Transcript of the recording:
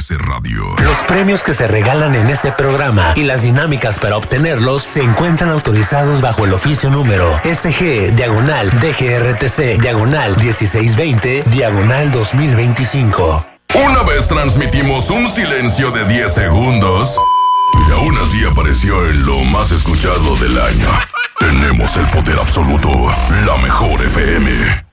MBS Radio. Los premios que se regalan en este programa y las dinámicas para obtenerlos se encuentran autorizados bajo el oficio número SG/DGRTC/1620/2025. Una vez transmitimos un silencio de 10 segundos y aún así apareció en lo más escuchado del año. Tenemos el poder absoluto, la mejor FM.